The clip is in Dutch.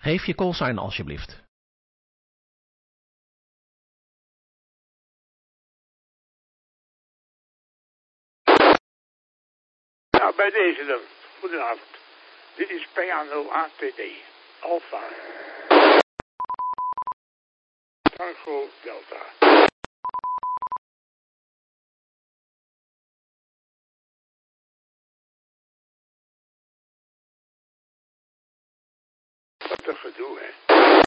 Geef je callsign alsjeblieft. Nou, bij deze dan. Goedenavond. Dit is PA0ATD. Alpha. Tango Delta. Wat een gedoe, hè.